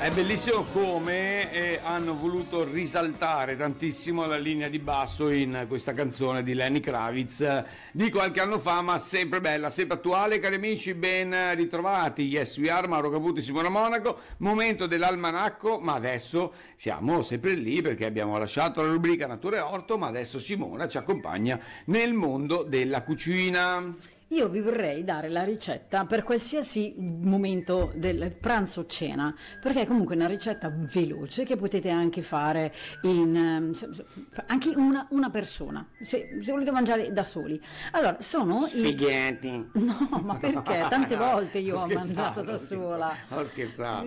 È bellissimo come hanno voluto risaltare tantissimo la linea di basso in questa canzone di Lenny Kravitz di qualche anno fa, ma sempre bella, sempre attuale. Cari amici, ben ritrovati. Yes, we are, Mauro Caputi, Simona Monaco. Momento dell'almanacco, ma adesso siamo sempre lì perché abbiamo lasciato la rubrica Natura e Orto, ma adesso Simona ci accompagna nel mondo della cucina. Io vi vorrei dare la ricetta per qualsiasi momento del pranzo o cena, perché è comunque una ricetta veloce che potete anche fare in anche una persona, se volete mangiare da soli. Allora, sono spaghetti. No, ma perché? Tante volte io ho mangiato da sola. Ho scherzato.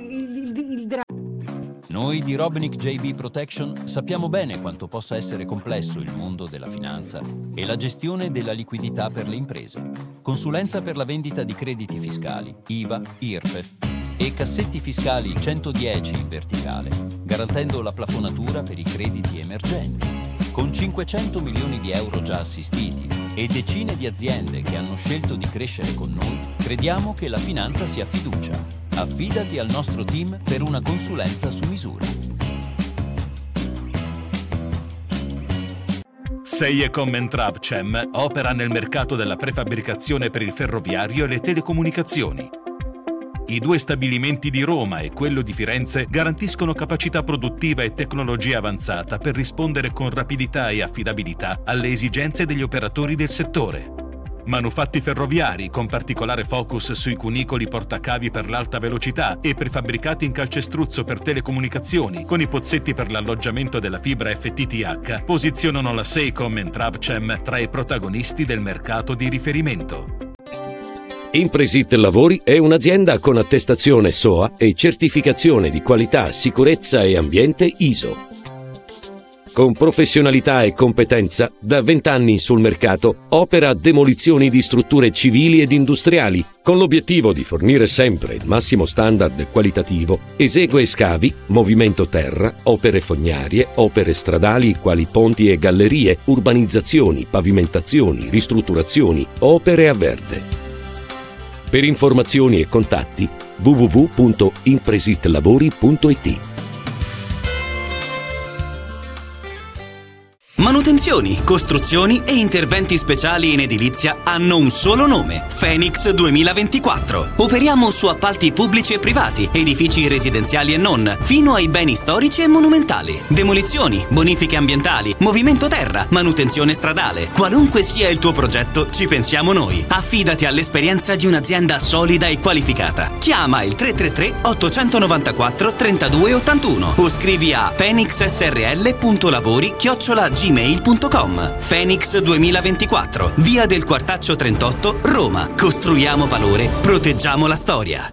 Noi di Robinic JB Protection sappiamo bene quanto possa essere complesso il mondo della finanza e la gestione della liquidità per le imprese. Consulenza per la vendita di crediti fiscali, IVA, IRPEF e cassetti fiscali 110 in verticale, garantendo la plafonatura per i crediti emergenti. Con 500 milioni di euro già assistiti e decine di aziende che hanno scelto di crescere con noi, crediamo che la finanza sia fiducia. Affidati al nostro team per una consulenza su misura. Seiecom & Travcem opera nel mercato della prefabbricazione per il ferroviario e le telecomunicazioni. I due stabilimenti di Roma e quello di Firenze garantiscono capacità produttiva e tecnologia avanzata per rispondere con rapidità e affidabilità alle esigenze degli operatori del settore. Manufatti ferroviari con particolare focus sui cunicoli portacavi per l'alta velocità e prefabbricati in calcestruzzo per telecomunicazioni con i pozzetti per l'alloggiamento della fibra FTTH posizionano la Seiecom & Travcem tra i protagonisti del mercato di riferimento. Impresit Lavori è un'azienda con attestazione SOA e certificazione di qualità, sicurezza e ambiente ISO. Con professionalità e competenza, da 20 anni sul mercato, opera demolizioni di strutture civili ed industriali, con l'obiettivo di fornire sempre il massimo standard qualitativo, esegue scavi, movimento terra, opere fognarie, opere stradali quali ponti e gallerie, urbanizzazioni, pavimentazioni, ristrutturazioni, opere a verde. Per informazioni e contatti www.impresitlavori.it. Manutenzioni, costruzioni e interventi speciali in edilizia hanno un solo nome: Phoenix 2024. Operiamo su appalti pubblici e privati, edifici residenziali e non, fino ai beni storici e monumentali. Demolizioni, bonifiche ambientali, movimento terra, manutenzione stradale. Qualunque sia il tuo progetto, ci pensiamo noi. Affidati all'esperienza di un'azienda solida e qualificata. Chiama il 333 894 3281 o scrivi a phoenixsrl.lavori@gmail.com. Phoenix 2024, via del Quartaccio 38, Roma. Costruiamo valore, proteggiamo la storia.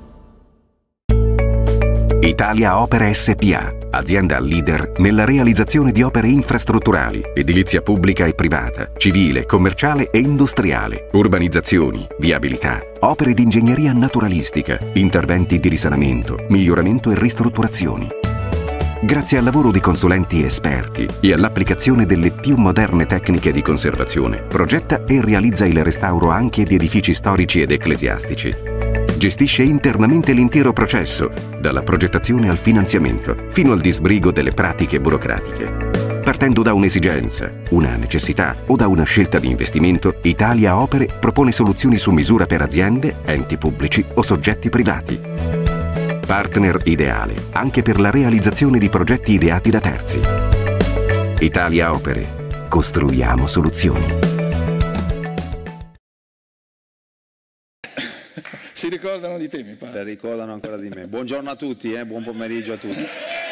Italia Opere SpA, azienda leader nella realizzazione di opere infrastrutturali, edilizia pubblica e privata, civile, commerciale e industriale, urbanizzazioni, viabilità, opere di ingegneria naturalistica, interventi di risanamento, miglioramento e ristrutturazioni. Grazie al lavoro di consulenti esperti e all'applicazione delle più moderne tecniche di conservazione, progetta e realizza il restauro anche di edifici storici ed ecclesiastici. Gestisce internamente l'intero processo, dalla progettazione al finanziamento, fino al disbrigo delle pratiche burocratiche. Partendo da un'esigenza, una necessità o da una scelta di investimento, Italia Opere propone soluzioni su misura per aziende, enti pubblici o soggetti privati. Partner ideale anche per la realizzazione di progetti ideati da terzi. Italia Opere. Costruiamo soluzioni. Si ricordano di te, mi pare. Si ricordano ancora di me. Buongiorno a tutti, buon pomeriggio a tutti.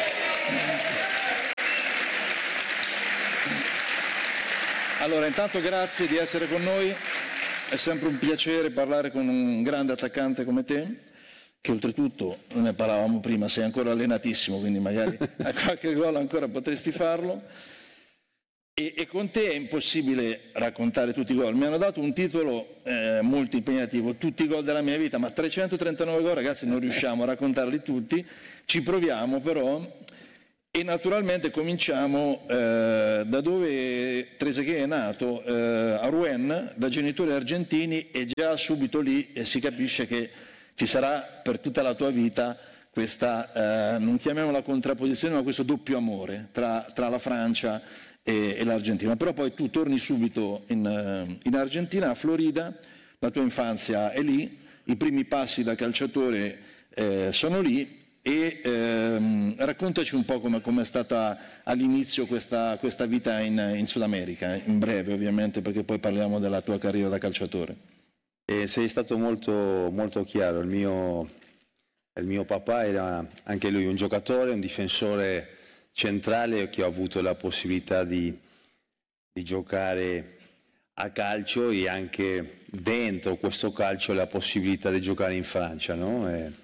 Allora, intanto grazie di essere con noi. È sempre un piacere parlare con un grande attaccante come te, che oltretutto, ne parlavamo prima, sei ancora allenatissimo, quindi magari a qualche gol ancora potresti farlo. E con te è impossibile raccontare tutti i gol. Mi hanno dato un titolo molto impegnativo, tutti i gol della mia vita, ma 339 gol, ragazzi, non riusciamo a raccontarli tutti. Ci proviamo però, e naturalmente cominciamo da dove Trezeguet è nato, a Rouen, da genitori argentini, e già subito lì si capisce che ci sarà per tutta la tua vita questa, non chiamiamola contrapposizione, ma questo doppio amore tra la Francia e l'Argentina. Però poi tu torni subito in Argentina, a Florida, la tua infanzia è lì, i primi passi da calciatore sono lì, e raccontaci un po' come è stata all'inizio questa vita in Sud America, in breve ovviamente, perché poi parliamo della tua carriera da calciatore. Sei stato molto, molto chiaro. Il mio papà era anche lui un giocatore, un difensore centrale che ha avuto la possibilità di giocare a calcio, e anche dentro questo calcio la possibilità di giocare in Francia, no?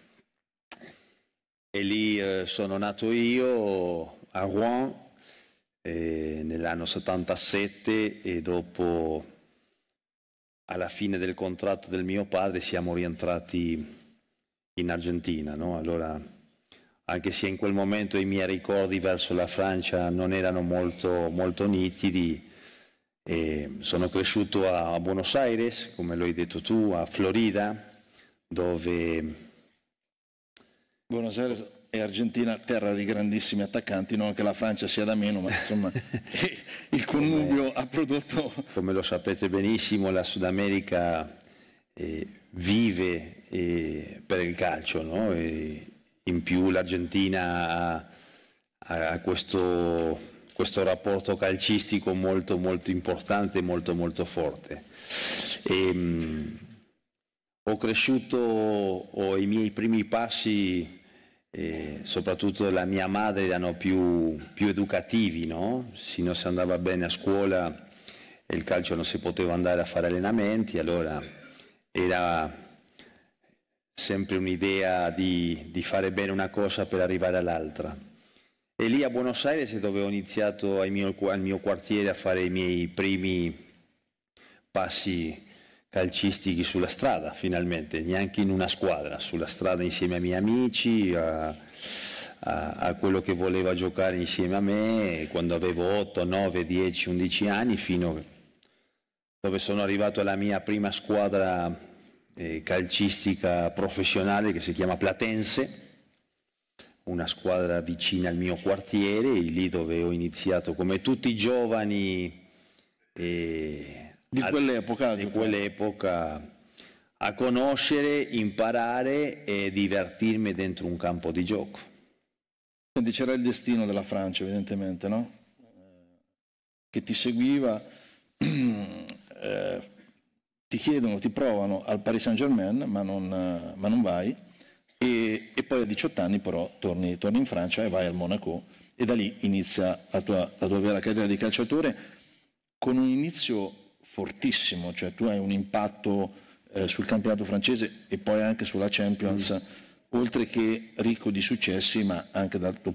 E lì sono nato io a Rouen nell'anno 77, e dopo, alla fine del contratto del mio padre, siamo rientrati in Argentina, no? Allora, anche se in quel momento i miei ricordi verso la Francia non erano molto, molto nitidi, sono cresciuto a Buenos Aires, come lo hai detto tu, a Florida, dove... Buenos Aires e Argentina, terra di grandissimi attaccanti, non che la Francia sia da meno, ma insomma il connubio ha prodotto... Come lo sapete benissimo, la Sud America vive per il calcio, no? E in più l'Argentina ha questo rapporto calcistico molto, molto importante, molto, molto forte. Ho cresciuto, i miei primi passi, soprattutto la mia madre, erano più educativi, no? Se non si andava bene a scuola e il calcio non si poteva andare a fare allenamenti, allora era sempre un'idea di fare bene una cosa per arrivare all'altra. E lì a Buenos Aires, dove ho iniziato al mio quartiere a fare i miei primi passi calcistici sulla strada, finalmente, neanche in una squadra, sulla strada insieme ai miei amici, a quello che voleva giocare insieme a me, quando avevo 8, 9, 10, 11 anni, fino dove sono arrivato alla mia prima squadra calcistica professionale, che si chiama Platense, una squadra vicina al mio quartiere, e lì dove ho iniziato, come tutti i giovani di quell'epoca, a conoscere, imparare e divertirmi dentro un campo di gioco. Quindi c'era il destino della Francia, evidentemente, no? Che ti seguiva, ti chiedono, ti provano al Paris Saint-Germain, ma non vai, e poi a 18 anni però torni in Francia e vai al Monaco, e da lì inizia la tua vera carriera di calciatore, con un inizio fortissimo, cioè tu hai un impatto sul campionato francese e poi anche sulla Champions, oltre che ricco di successi, ma anche dal tuo